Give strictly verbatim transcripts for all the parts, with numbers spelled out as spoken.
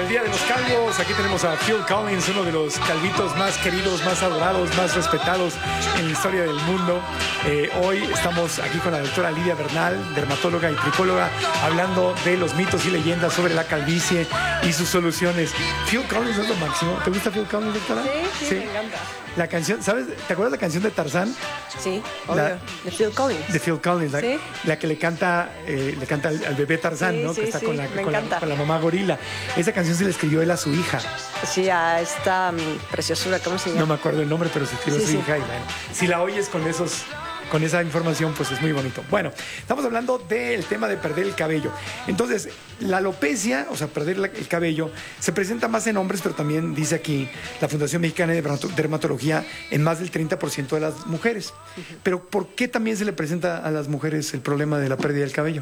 Día de los Calvos. Aquí tenemos a Phil Collins, uno de los calvitos más queridos, más adorados, más respetados en la historia del mundo. Eh, hoy estamos aquí con la doctora Lidia Bernal, dermatóloga y tricóloga, hablando de los mitos y leyendas sobre la calvicie y sus soluciones. Phil Collins es lo máximo. ¿Te gusta Phil Collins, doctora? Sí, sí, sí, me encanta. La canción, ¿sabes? ¿Te acuerdas la canción de Tarzán? Sí, obvio. La, de Phil Collins. De Phil Collins, la, ¿Sí? la que le canta, eh, le canta al, al bebé Tarzán, Sí, ¿no? sí, que está sí, con, la, me con, la, encanta. con la mamá gorila. Esa canción se le escribió él a su hija. Sí, a esta um, preciosura, ¿cómo se llama? No me acuerdo el nombre, pero se escribió Sí, a su sí. hija. Y bueno, si la oyes con esos, con esa información, pues es muy bonito. Bueno, estamos hablando del tema de perder el cabello. Entonces, la alopecia, o sea, perder la- el cabello, se presenta más en hombres, pero también dice aquí la Fundación Mexicana de Dermato- Dermatología en más del treinta por ciento de las mujeres. Pero ¿por qué también se le presenta a las mujeres el problema de la pérdida del cabello?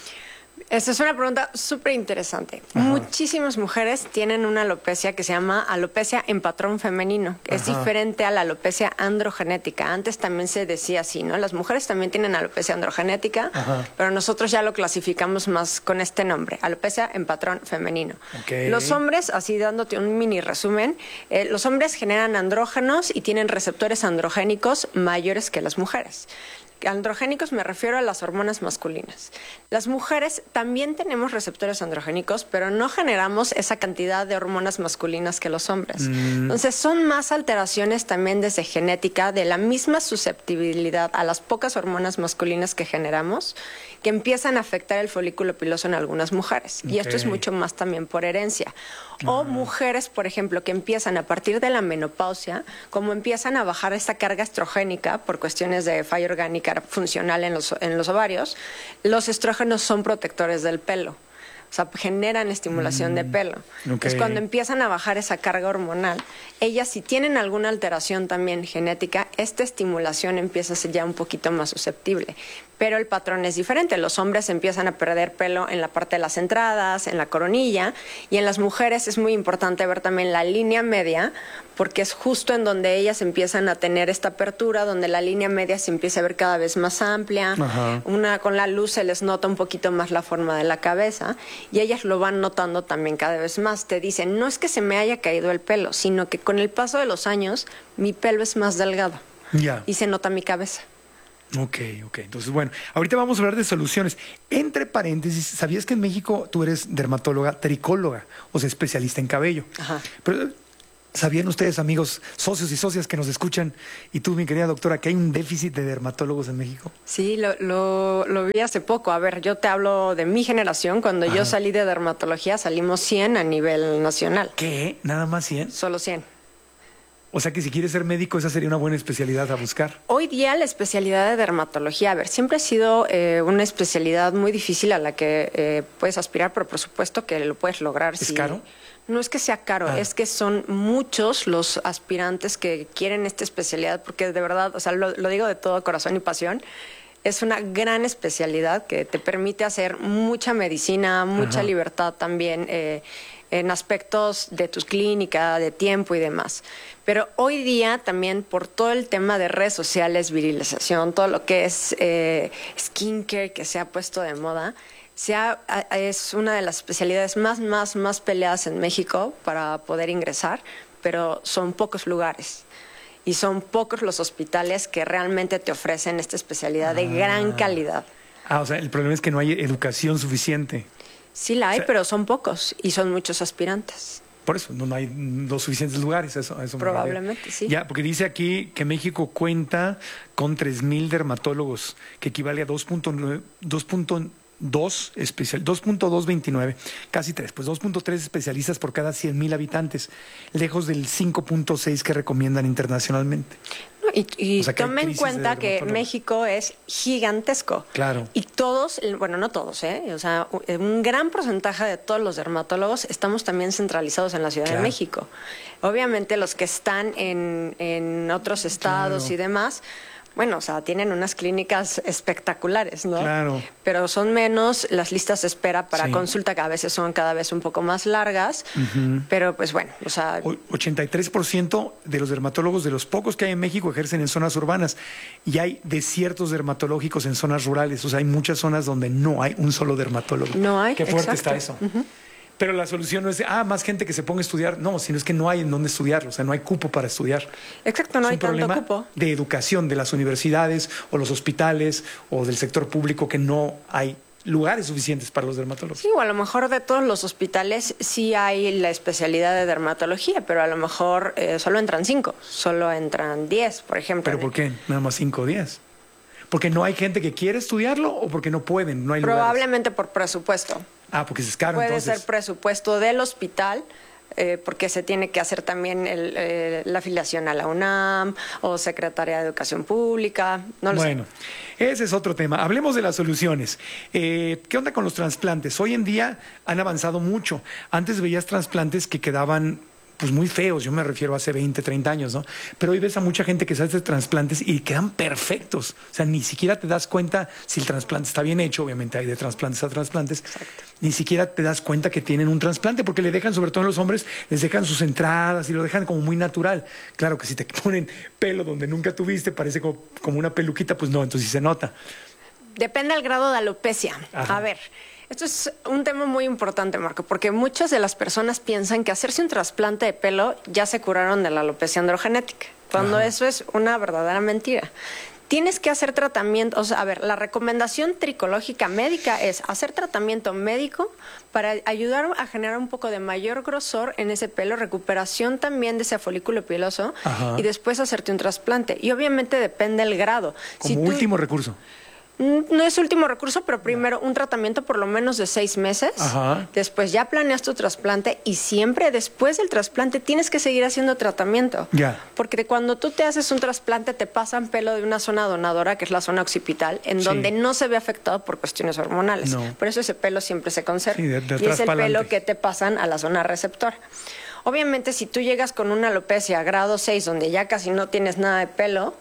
Esta es una pregunta súper interesante. Muchísimas mujeres tienen una alopecia que se llama alopecia en patrón femenino, que es Ajá. diferente a la alopecia androgenética. Antes también se decía así, ¿no? Las mujeres también tienen alopecia androgenética, Ajá. pero nosotros ya lo clasificamos más con este nombre, alopecia en patrón femenino. Ok. Los hombres, así dándote un mini resumen, eh, los hombres generan andrógenos y tienen receptores androgénicos mayores que las mujeres. Androgénicos me refiero a las hormonas masculinas. Las mujeres también tenemos receptores androgénicos, pero no generamos esa cantidad de hormonas masculinas que los hombres. Mm. Entonces son más alteraciones también desde genética, de la misma susceptibilidad a las pocas hormonas masculinas que generamos, que empiezan a afectar el folículo piloso en algunas mujeres. Okay. Y esto es mucho más también por herencia. O uh-huh. mujeres, por ejemplo, que empiezan a partir de la menopausia, como empiezan a bajar esta carga estrogénica por cuestiones de falla orgánica funcional en los, en los ovarios, los estrógenos son protectores del pelo. O sea, generan estimulación mm, de pelo. Okay. Entonces, cuando empiezan a bajar esa carga hormonal, ellas si tienen alguna alteración también genética, esta estimulación empieza a ser ya un poquito más susceptible. Pero el patrón es diferente. Los hombres empiezan a perder pelo en la parte de las entradas, en la coronilla, y en las mujeres es muy importante ver también la línea media, porque es justo en donde ellas empiezan a tener esta apertura, donde la línea media se empieza a ver cada vez más amplia. Ajá. Una, con la luz se les nota un poquito más la forma de la cabeza, y ellas lo van notando también cada vez más. Te dicen, no es que se me haya caído el pelo, sino que con el paso de los años, mi pelo es más delgado. Yeah. Y se nota mi cabeza. Ok, ok. Entonces, bueno, ahorita vamos a hablar de soluciones. Entre paréntesis, ¿sabías que en México tú eres dermatóloga, tricóloga, o sea, especialista en cabello? Ajá. Pero, ¿sabían ustedes, amigos, socios y socias que nos escuchan, y tú, mi querida doctora, que hay un déficit de dermatólogos en México? Sí, lo, lo, lo vi hace poco. A ver, yo te hablo de mi generación. Cuando Ajá. yo salí de dermatología, salimos cien a nivel nacional. ¿Qué? ¿Nada más cien? Solo cien. O sea que si quieres ser médico, esa sería una buena especialidad a buscar. Hoy día la especialidad de dermatología, a ver, siempre ha sido eh, una especialidad muy difícil a la que eh, puedes aspirar, pero por supuesto que lo puedes lograr. ¿Es si... caro? No es que sea caro, ah. es que son muchos los aspirantes que quieren esta especialidad, porque de verdad, o sea, lo, lo digo de todo corazón y pasión, es una gran especialidad que te permite hacer mucha medicina, mucha Ajá. libertad también eh, en aspectos de tu clínica, de tiempo y demás. Pero hoy día también por todo el tema de redes sociales, virilización, todo lo que es eh, skincare que se ha puesto de moda, sea, es una de las especialidades más, más, más peleadas en México para poder ingresar, pero son pocos lugares. Y son pocos los hospitales que realmente te ofrecen esta especialidad ah. de gran calidad. Ah, o sea, el problema es que no hay educación suficiente. Sí la hay, o sea, pero son pocos y son muchos aspirantes. Por eso, no hay los suficientes lugares. Eso, eso Probablemente, sí. Ya, porque dice aquí que México cuenta con tres mil dermatólogos, que equivale a dos punto dos especial, dos punto doscientos veintinueve, casi tres, pues dos punto tres especialistas por cada cien mil habitantes, lejos del cinco punto seis que recomiendan internacionalmente. No, y y o sea, tome en cuenta que México es gigantesco. Claro. Y todos, bueno, no todos, ¿eh? O sea, un gran porcentaje de todos los dermatólogos estamos también centralizados en la Ciudad claro. de México. Obviamente los que están en, en otros estados claro. y demás, bueno, o sea, tienen unas clínicas espectaculares, ¿no? Claro. Pero son menos, las listas de espera para sí. consulta que a veces son cada vez un poco más largas, uh-huh. pero pues bueno, o sea... ochenta y tres por ciento de los dermatólogos, de los pocos que hay en México, ejercen en zonas urbanas, y hay desiertos dermatológicos en zonas rurales, o sea, hay muchas zonas donde no hay un solo dermatólogo. No hay, Qué fuerte exacto. está eso. Uh-huh. Pero la solución no es, ah, más gente que se ponga a estudiar. No, sino es que no hay en dónde estudiar, o sea, no hay cupo para estudiar. Exacto, no es hay un tanto problema cupo. de educación de las universidades o los hospitales o del sector público que no hay lugares suficientes para los dermatólogos. Sí, o a lo mejor de todos los hospitales sí hay la especialidad de dermatología, pero a lo mejor eh, solo entran cinco, solo entran diez, por ejemplo. ¿Pero por qué? Nada más cinco o diez. ¿Porque no hay gente que quiere estudiarlo o porque no pueden? No hay Probablemente lugares? por presupuesto. Ah, porque es caro. Puede entonces. ser presupuesto del hospital, eh, porque se tiene que hacer también el, eh, la afiliación a la UNAM o Secretaría de Educación Pública. No lo bueno, sé. Ese es otro tema. Hablemos de las soluciones. Eh, ¿Qué onda con los trasplantes? Hoy en día han avanzado mucho. Antes veías trasplantes que quedaban pues muy feos, yo me refiero a hace veinte, treinta años, ¿no? Pero hoy ves a mucha gente que se hace trasplantes y quedan perfectos. O sea, ni siquiera te das cuenta si el trasplante está bien hecho, obviamente hay de trasplantes a trasplantes. Exacto. Ni siquiera te das cuenta que tienen un trasplante porque le dejan, sobre todo en los hombres, les dejan sus entradas y lo dejan como muy natural. Claro que si te ponen pelo donde nunca tuviste, parece como, como una peluquita, pues no, entonces sí se nota. Depende del grado de alopecia. Ajá. A ver, esto es un tema muy importante, Marco, porque muchas de las personas piensan que hacerse un trasplante de pelo ya se curaron de la alopecia androgenética, cuando Ajá. eso es una verdadera mentira. Tienes que hacer tratamiento, o sea, a ver, la recomendación tricológica médica es hacer tratamiento médico para ayudar a generar un poco de mayor grosor en ese pelo, recuperación también de ese folículo piloso. Ajá. Y después hacerte un trasplante. Y obviamente depende del grado. Como si tú, último recurso. No es último recurso, pero primero un tratamiento por lo menos de seis meses. Ajá. Después ya planeas tu trasplante y siempre después del trasplante tienes que seguir haciendo tratamiento. Ya. Porque cuando tú te haces un trasplante te pasan pelo de una zona donadora, que es la zona occipital, en sí. donde no se ve afectado por cuestiones hormonales. No. Por eso ese pelo siempre se conserva. Sí, de, de y es el pa'lante. pelo que te pasan a la zona receptora. Obviamente, si tú llegas con una alopecia grado seis, donde ya casi no tienes nada de pelo,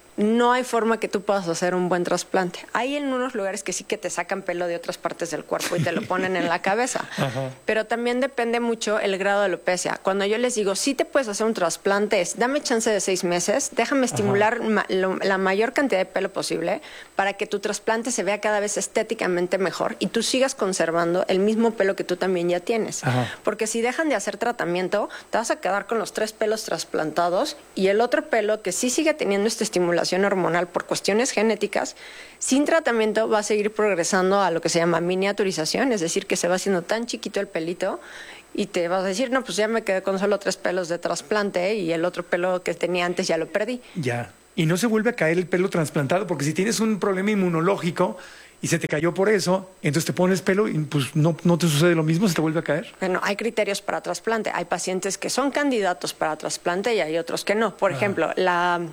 no hay forma que tú puedas hacer un buen trasplante. Hay en unos lugares que sí que te sacan pelo de otras partes del cuerpo y te lo ponen en la cabeza. Ajá. Pero también depende mucho el grado de alopecia. Cuando yo les digo, sí te puedes hacer un trasplante, es dame chance de seis meses, déjame estimular ma lo, la mayor cantidad de pelo posible para que tu trasplante se vea cada vez estéticamente mejor y tú sigas conservando el mismo pelo que tú también ya tienes. Ajá. Porque si dejan de hacer tratamiento, te vas a quedar con los tres pelos trasplantados y el otro pelo que sí sigue teniendo esta estimulación hormonal por cuestiones genéticas, sin tratamiento va a seguir progresando a lo que se llama miniaturización, es decir, que se va haciendo tan chiquito el pelito y te vas a decir, no, pues ya me quedé con solo tres pelos de trasplante y el otro pelo que tenía antes ya lo perdí. Ya, y no se vuelve a caer el pelo trasplantado, porque si tienes un problema inmunológico y se te cayó por eso, entonces te pones pelo y pues no, no te sucede lo mismo, se te vuelve a caer. Bueno, hay criterios para trasplante. Hay pacientes que son candidatos para trasplante y hay otros que no. Por ah. ejemplo, la...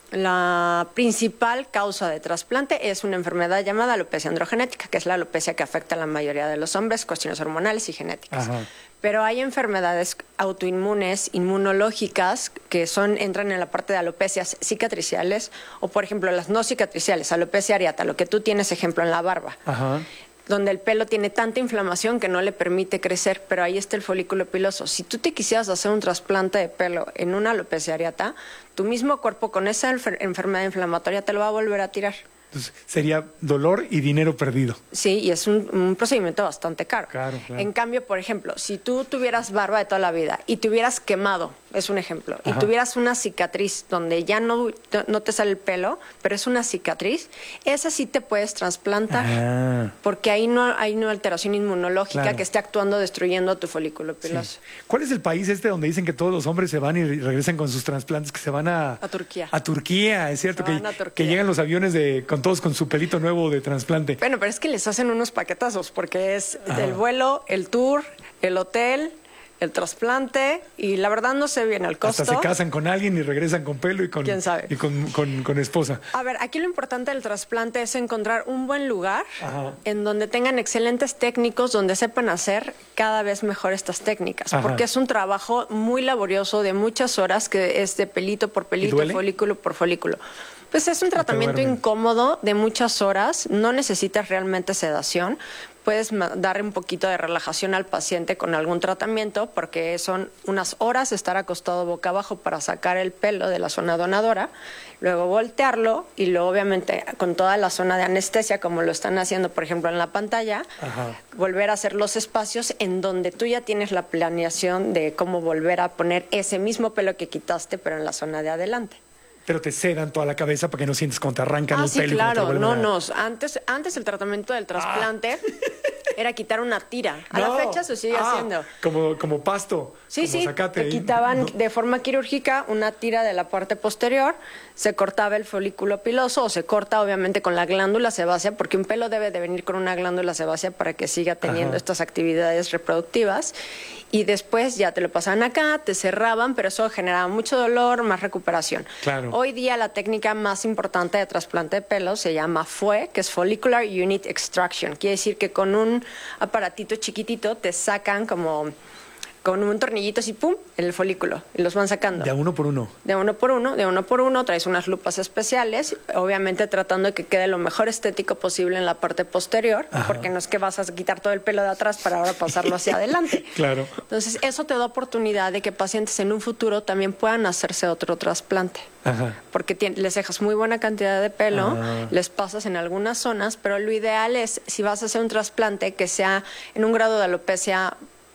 La principal causa de trasplante es una enfermedad llamada alopecia androgenética, que es la alopecia que afecta a la mayoría de los hombres, cuestiones hormonales y genéticas. Ajá. Pero hay enfermedades autoinmunes, inmunológicas, que son entran en la parte de alopecias cicatriciales o, por ejemplo, las no cicatriciales, alopecia areata, lo que tú tienes ejemplo en la barba. Ajá. Donde el pelo tiene tanta inflamación que no le permite crecer, pero ahí está el folículo piloso. Si tú te quisieras hacer un trasplante de pelo en una alopecia areata, tu mismo cuerpo con esa enfer enfermedad inflamatoria te lo va a volver a tirar. Entonces, sería dolor y dinero perdido. Sí, y es un, un procedimiento bastante caro. Claro, claro. En cambio, por ejemplo, si tú tuvieras barba de toda la vida y te hubieras quemado, es un ejemplo, Ajá. y tuvieras una cicatriz donde ya no, no te sale el pelo, pero es una cicatriz, esa sí te puedes trasplantar, ah. porque ahí no hay una alteración inmunológica claro. que esté actuando destruyendo tu folículo piloso. Sí. ¿Cuál es el país este donde dicen que todos los hombres se van y regresan con sus trasplantes, que se van a... A Turquía. A Turquía, es cierto, que, Turquía. que llegan los aviones de... con todos con su pelito nuevo de trasplante. Bueno, pero es que les hacen unos paquetazos porque es Ajá. el vuelo, el tour, el hotel, el trasplante y la verdad no sé bien el costo. Hasta se casan con alguien y regresan con pelo y con, ¿Quién sabe? Y con, con, con esposa. A ver, aquí lo importante del trasplante es encontrar un buen lugar Ajá. en donde tengan excelentes técnicos, donde sepan hacer cada vez mejor estas técnicas. Ajá. Porque es un trabajo muy laborioso de muchas horas que es de pelito por pelito, folículo por folículo. Pues es un tratamiento incómodo de muchas horas, no necesitas realmente sedación, puedes dar un poquito de relajación al paciente con algún tratamiento, porque son unas horas estar acostado boca abajo para sacar el pelo de la zona donadora, luego voltearlo y luego obviamente con toda la zona de anestesia, como lo están haciendo por ejemplo en la pantalla, Ajá. volver a hacer los espacios en donde tú ya tienes la planeación de cómo volver a poner ese mismo pelo que quitaste pero en la zona de adelante. Pero te sedan toda la cabeza para que no sientes cuando te arrancan ah, el sí, pelo. Claro, no, a... no. Antes, antes el tratamiento del trasplante ah. era quitar una tira. A no. la fecha se sigue ah, haciendo. Como, como pasto. Sí, como sí. Zacate. Te quitaban no. de forma quirúrgica una tira de la parte posterior, se cortaba el folículo piloso o se corta obviamente con la glándula sebácea, porque un pelo debe de venir con una glándula sebácea para que siga teniendo Ajá. estas actividades reproductivas. Y después ya te lo pasaban acá, te cerraban, pero eso generaba mucho dolor, más recuperación. Claro. Hoy día la técnica más importante de trasplante de pelo se llama F U E, que es Follicular Unit Extraction. Quiere decir que con un aparatito chiquitito te sacan como con un tornillito así, pum, el folículo, y los van sacando. De uno por uno. De uno por uno, de uno por uno, traes unas lupas especiales, obviamente tratando de que quede lo mejor estético posible en la parte posterior, Ajá. porque no es que vas a quitar todo el pelo de atrás para ahora pasarlo hacia adelante. Claro. Entonces, eso te da oportunidad de que pacientes en un futuro también puedan hacerse otro trasplante. Ajá. Porque les dejas muy buena cantidad de pelo, Ajá. les pasas en algunas zonas, pero lo ideal es, si vas a hacer un trasplante, que sea en un grado de alopecia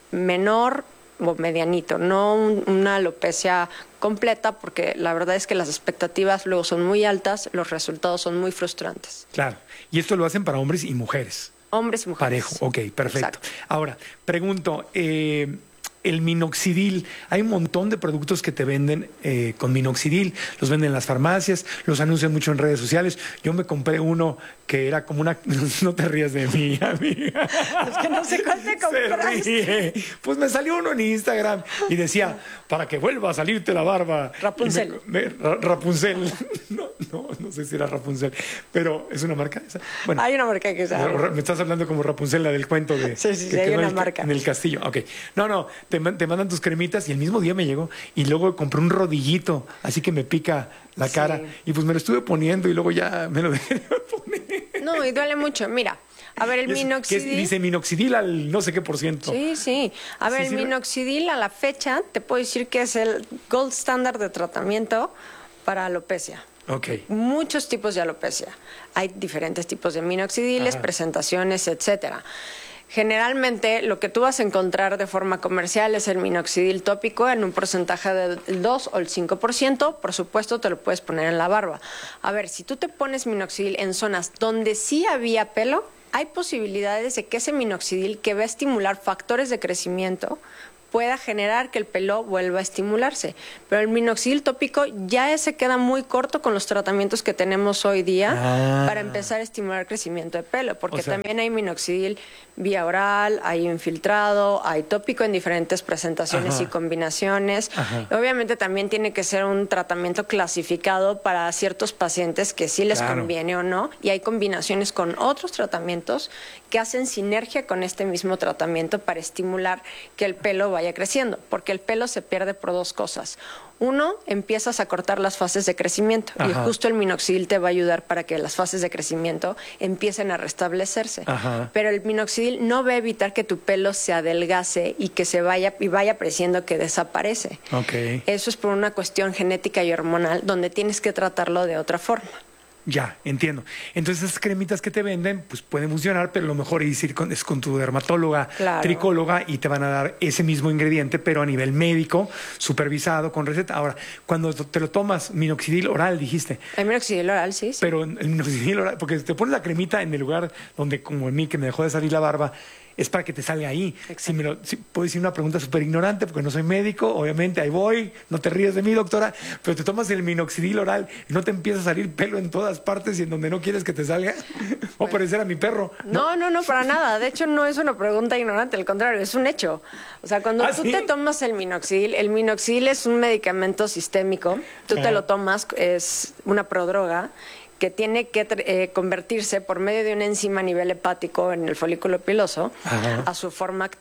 menor o medianito, no un, una alopecia completa, porque la verdad es que las expectativas luego son muy altas, los resultados son muy frustrantes. Claro, y esto lo hacen para hombres y mujeres. Hombres y mujeres. Parejo, ok, perfecto. Exacto. Ahora, pregunto, eh, el minoxidil, hay un montón de productos que te venden eh, con minoxidil, los venden en las farmacias, los anuncian mucho en redes sociales. Yo me compré uno que era como una... No te rías de mí, amiga. Es que no sé cuál te compraste. Se ríe. Pues me salió uno en Instagram y decía, para que vuelva a salirte la barba. Rapunzel. Me, me, Rapunzel. No, no, no sé si era Rapunzel, pero ¿es una marca esa? Bueno, hay una marca que sabe. Me estás hablando como Rapunzel, la del cuento de... Sí, sí, que sí, hay una en el, marca. En el castillo, ok. No, no, te, te mandan tus cremitas y el mismo día me llegó y luego compré un rodillito, así que me pica la Sí. cara y pues me lo estuve poniendo y luego ya me lo dejé de poner. No, y duele mucho. Mira, a ver, el Es- minoxidil... que es- dice minoxidil al no sé qué por ciento. Sí, sí. A ver, Sí el sirve. minoxidil a la fecha te puedo decir que es el gold standard de tratamiento para alopecia. Ok. Muchos tipos de alopecia. Hay diferentes tipos de minoxidiles, Ajá. presentaciones, etcétera. Generalmente lo que tú vas a encontrar de forma comercial es el minoxidil tópico en un porcentaje del dos o el cinco por ciento. Por supuesto, te lo puedes poner en la barba. A ver, si tú te pones minoxidil en zonas donde sí había pelo, hay posibilidades de que ese minoxidil, que va a estimular factores de crecimiento, pueda generar que el pelo vuelva a estimularse. Pero el minoxidil tópico ya se queda muy corto con los tratamientos que tenemos hoy día Ah. para empezar a estimular crecimiento de pelo, porque O sea- también hay minoxidil vía oral, hay infiltrado, hay tópico en diferentes presentaciones Ajá. y combinaciones. Ajá. Obviamente también tiene que ser un tratamiento clasificado para ciertos pacientes que sí les Claro. conviene o no, y hay combinaciones con otros tratamientos que hacen sinergia con este mismo tratamiento para estimular que el pelo vaya creciendo, porque el pelo se pierde por dos cosas. Uno, empiezas a cortar las fases de crecimiento y Ajá. justo el minoxidil te va a ayudar para que las fases de crecimiento empiecen a restablecerse. Ajá. Pero el minoxidil no va a evitar que tu pelo se adelgace y que se vaya y vaya apareciendo que desaparece. Ok. Eso es por una cuestión genética y hormonal donde tienes que tratarlo de otra forma. Ya, entiendo. Entonces, esas cremitas que te venden, pues pueden funcionar, pero lo mejor es ir con, es con tu dermatóloga, Claro. tricóloga, y te van a dar ese mismo ingrediente, pero a nivel médico, supervisado, con receta. Ahora, cuando te lo tomas, minoxidil oral, dijiste, El minoxidil oral, sí, sí. pero el minoxidil oral, porque te pones la cremita en el lugar donde, como en mí, que me dejó de salir la barba, es para que te salga ahí. Exacto. Si me lo, si, puedo decir una pregunta súper ignorante, porque no soy médico, obviamente, ahí voy, no te ríes de mí, doctora, pero te tomas el minoxidil oral y no te empieza a salir pelo en todas partes y en donde no quieres que te salga. O parecer a mi perro. No, no, no, para nada. De hecho, no es una pregunta ignorante, al contrario, es un hecho. O sea, cuando ¿Ah, tú sí? te tomas el minoxidil, el minoxidil es un medicamento sistémico, tú Ajá. te lo tomas, es una prodroga que tiene que eh, convertirse por medio de una enzima a nivel hepático en el folículo piloso Ajá. a su forma activa.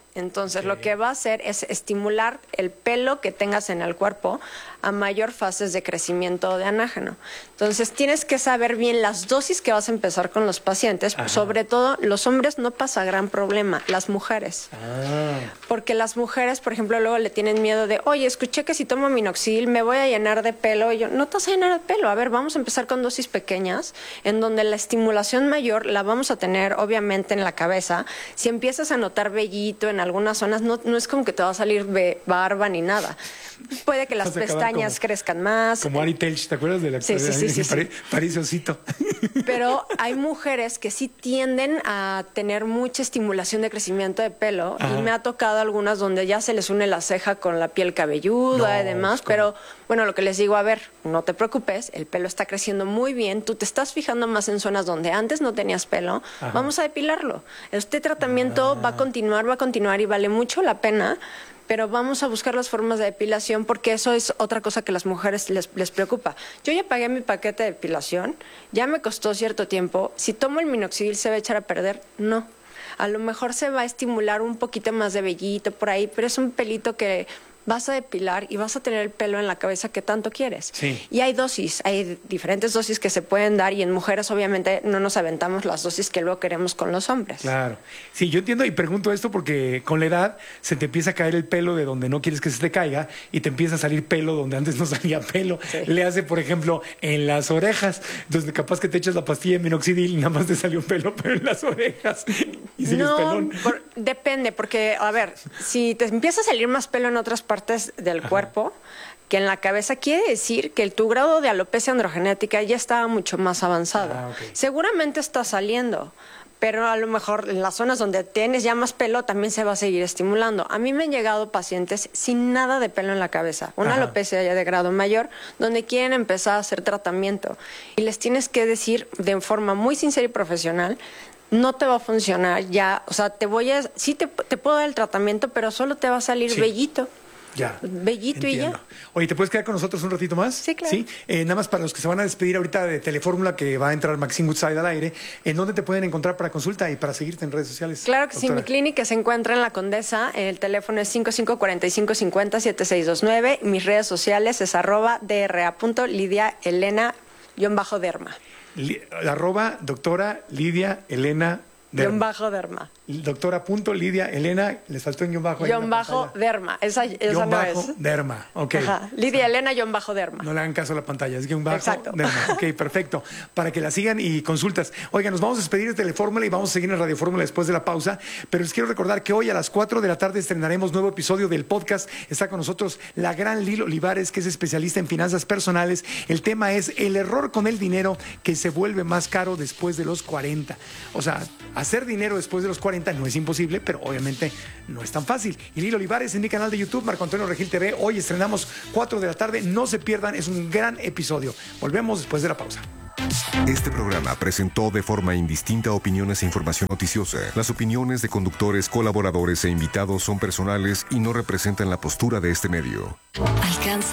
Entonces, Ok. lo que va a hacer es estimular el pelo que tengas en el cuerpo a mayor fases de crecimiento de anágeno. Entonces, tienes que saber bien las dosis que vas a empezar con los pacientes. Ajá. Sobre todo, los hombres no pasa gran problema, las mujeres. Ah, Porque las mujeres, por ejemplo, luego le tienen miedo de, oye, escuché que si tomo minoxidil me voy a llenar de pelo. Y yo, no te vas a llenar de pelo. A ver, vamos a empezar con dosis pequeñas, en donde la estimulación mayor la vamos a tener, obviamente, en la cabeza. Si empiezas a notar vellito en algunas zonas, no, no es como que te va a salir be- barba ni nada. Puede que las Vas a acabar pestañas como- crezcan más. como Ari Telch, ¿te acuerdas de la Sí, sí, sí, sí, sí. Pari- París Osito? Pero hay mujeres que sí tienden a tener mucha estimulación de crecimiento de pelo. Ajá. Y me ha tocado algunas donde ya se les une la ceja con la piel cabelluda No, y demás. es como- Pero bueno, lo que les digo, a ver, no te preocupes, el pelo está creciendo muy bien. Tú te estás fijando más en zonas donde antes no tenías pelo. Ajá. Vamos a depilarlo. Este tratamiento Ah. va a continuar, va a continuar y vale mucho la pena. Pero vamos a buscar las formas de depilación porque eso es otra cosa que a las mujeres les, les preocupa. Yo ya pagué mi paquete de depilación, ya me costó cierto tiempo. Si tomo el minoxidil, ¿se va a echar a perder? No. A lo mejor se va a estimular un poquito más de vellito por ahí, pero es un pelito que vas a depilar y vas a tener el pelo en la cabeza que tanto quieres. Sí. Y hay dosis, hay diferentes dosis que se pueden dar y en mujeres obviamente no nos aventamos las dosis que luego queremos con los hombres. Claro. Sí, yo entiendo y pregunto esto porque con la edad se te empieza a caer el pelo de donde no quieres que se te caiga y te empieza a salir pelo donde antes no salía pelo. Sí. Le hace, por ejemplo, en las orejas. Entonces, capaz que te echas la pastilla de minoxidil y nada más te salió un pelo, pero en las orejas. Y sigues No, pelón. por- depende, porque, a ver, si te empieza a salir más pelo en otras partes del cuerpo que en la cabeza, quiere decir que el, tu grado de alopecia androgenética ya estaba mucho más avanzado. Ah, ok. Seguramente está saliendo, pero a lo mejor en las zonas donde tienes ya más pelo también se va a seguir estimulando. A mí me han llegado pacientes sin nada de pelo en la cabeza, una Ajá. alopecia ya de grado mayor, donde quieren empezar a hacer tratamiento. Y les tienes que decir de forma muy sincera y profesional, no te va a funcionar ya, o sea, te voy a, sí te, te puedo dar el tratamiento, pero solo te va a salir Sí. vellito. Ya. Bellito y ya. Entiendo. Oye, ¿te puedes quedar con nosotros un ratito más? Sí, claro. Sí. Eh, nada más para los que se van a despedir ahorita de Telefórmula, que va a entrar Maxine Woodside al aire, ¿en dónde te pueden encontrar para consulta y para seguirte en redes sociales? Claro que sí, doctora? mi clínica se encuentra en La Condesa, el teléfono es cinco cinco cuatro cinco cinco cero siete seis dos nueve, mis redes sociales es arroba dra punto lidia elena guión bajo derma. Li- arroba doctora Lidia Elena Guión Derma. bajo derma. Doctora punto Lidia Elena, les faltó un guión bajo. ahí en Guión la bajo pantalla. derma. Esa, esa Guión no bajo es. Derma. Ok. Ajá. Lidia Elena guión bajo derma. No le hagan caso a la pantalla, es guión bajo Exacto. Derma. Ok, perfecto. Para que la sigan y consultas. Oigan, nos vamos a despedir de Telefórmula y vamos a seguir en Radio Fórmula después de la pausa. Pero les quiero recordar que hoy a las cuatro de la tarde estrenaremos nuevo episodio del podcast. Está con nosotros la gran Lil Olivares, que es especialista en finanzas personales. El tema es el error con el dinero que se vuelve más caro después de los cuarenta. O sea, hacer dinero después de los cuarenta no es imposible, pero obviamente no es tan fácil. Y Lil Olivares en mi canal de YouTube, Marco Antonio Regil T V. Hoy estrenamos cuatro de la tarde. No se pierdan, es un gran episodio. Volvemos después de la pausa. Este programa presentó de forma indistinta opiniones e información noticiosa. Las opiniones de conductores, colaboradores e invitados son personales y no representan la postura de este medio. Alcanza